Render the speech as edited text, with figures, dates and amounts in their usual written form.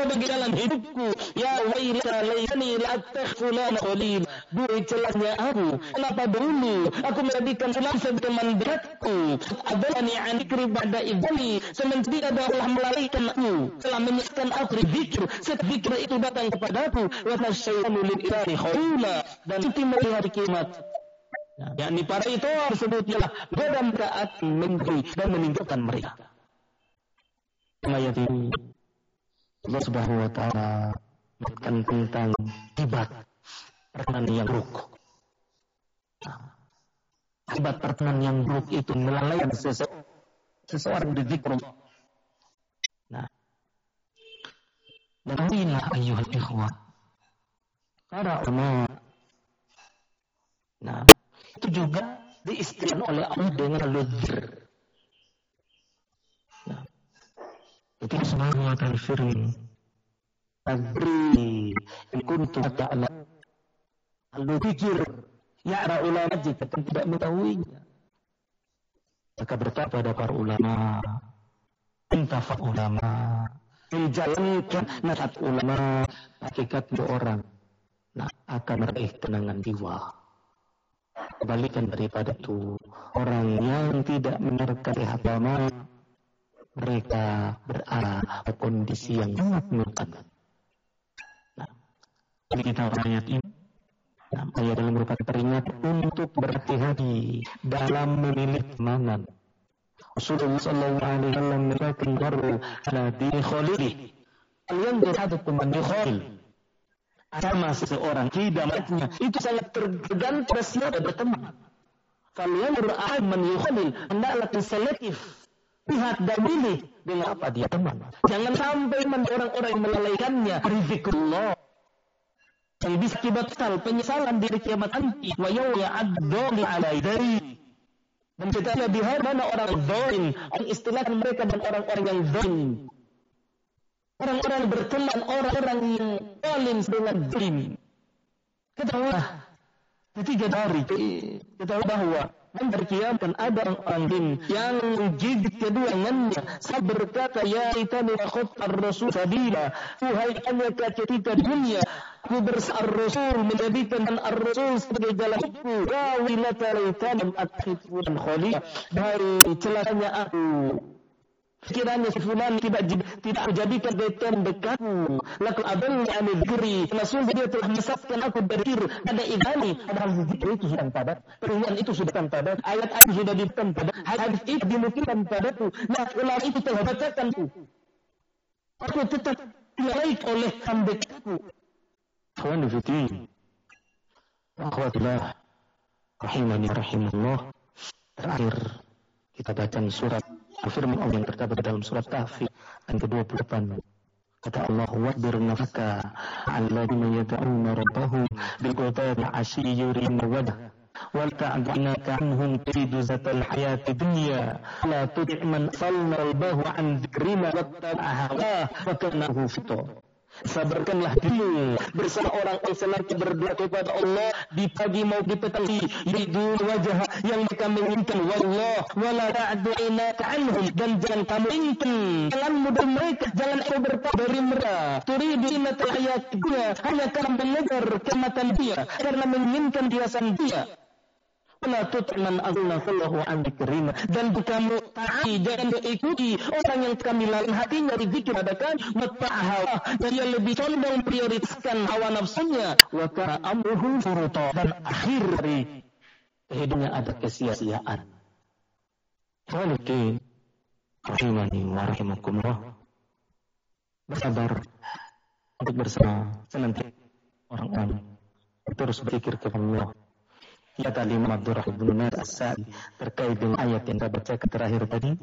bagi jalan hidupku. Ya wailata laitani la attakhidhu fulana khalil. Duh celaknya aku, kenapa dulu aku menjadikan fulan sebagai teman dekatku. Adalani an dzikri ba'da idzani. Sementara Allah melalaikan aku, telah menyesatkan aku dari zikir. Setelah zikir itu datang kepadaku. Wa tasyayyanu lil insani khawla. Dan itu melihat kiamat. Yakni para itu tersebutlah goda mereka akan memberi dan meninggalkan mereka. Ayat ini Allah Subhanahu wa taala menyebutkan tentang akibat pertemanan yang buruk. Akibat pertemanan yang buruk itu melalaikan seseorang dari zikrullah. Nah, dan inilah ayyuhal ikhwah, para ulama. Nah, itu juga diistilah oleh Allah dengan ludzir. Nah, itu Subhanahu wa ta'ala firman, "Adri in kuntum ta'lamun." Al-ludzir ya'ra ulama jika tidak mengetahuinya. Maka berkata pada para ulama, intafa ulama, menjalankan nasihat ulama, hakikat orang, nah akan meraih ketenangan jiwa. Kebalikan daripada itu, orang yang tidak menerka agama, mereka berada pada kondisi yang sangat menurutkan. Nah, kita ayat ini, ayat ini merupakan peringatan untuk berhati-hati dalam memilih temanan. Rasulullah sallallahu alaihi wasallam mengatakan baru ala dini khalili. Kalian berhati teman di khalil. Sama seseorang kidamatnya itu sangat tergantung pada siapa berteman. Kalian berahad man yukhalil, hendaklah selektif, lihat dan pilih dengan apa dia teman. Jangan sampai orang-orang yang melalaikannya dari zikrullah, yang bisa akibatkan penyesalan di kiamat nanti. Wa yawma ya'addu ala yadayhi. Dan kita lihat di hari mana orang zalim, istilahkan mereka dan orang-orang yang zalim. Orang-orang berteman, orang-orang yang zalim dengan zalim. Ketahuilah, ketiga hari ketahuilah bahwa berkiamat ada orang yang menggigit kedua tangannya. Saya berkata, ya itani akhut ar-rasul sabila. Tuhai hanya ketika dunia aku bersar Rasul, menjadikan ar-Rasul sebagai jalan hidupku. Ya wilata laitanam akhidfu dan khaliyah. Dari celakanya aku, kiranya si fulan tidak menjadikan dekan dekatku. Laku adalni an dzikri. Rasul dia telah menyesatkan aku dari zikir. Ada ibani, padahal zikir itu sudah padat. Peringatan itu sudah padat. Ayat itu sudah diberikan padat. Hadis itu dimungkinkan padaku. Nah, ulama itu telah bacakan ku. Aku tetap diraih oleh dekatku. Akhwan fiddin. Akhwatillah rahimani rahimullah. Terakhir kita baca surat firman Allah yang terdapat dalam surat Kahfi ayat ke-28. Kata Allah, "Wadir nafaka 'alladziina yad'uuna rabbahum bil-ghadati 'ashiyyi yuriduna wajhah wal ta'dinaka 'anhum turidu zatal hayati dunya la tuti' man salna qalbahu 'an dzikrina wattaba'a hawaa wa kana fitah." Sabarkanlah dulu bersama orang yang senantiasa berdoa kepada Allah di pagi mau di petang, yuridu wajah yang mereka menginginkan wallah wala ta'du'inaka anhum, dan jangan kamu inginkan, jangan mudah mereka, jangan engkau berpaling dari mereka. Turidu zinatal hayat dunya, hanya karena mengejar kematan dia, karena menginginkan hiasan dia. Wala tutman aghnahu an dzikrina, dan kamu taati, jangan ikuti orang yang kami lalai hatinya di zikir pada kami, hawa, dan dia lebih condong prioritaskan hawa nafsunya, wa kana amruhu furuta, dan akhir dari hidupnya ada kesia-siaan. Walakin rahimani wa rahimakumullah, bersabar untuk bersama senantiasa orang-orang terus berpikir kepada Allah. Kata Imam Abdurrahman bin Nasir As-Sa'di terkait dengan ayat yang kita baca terakhir tadi,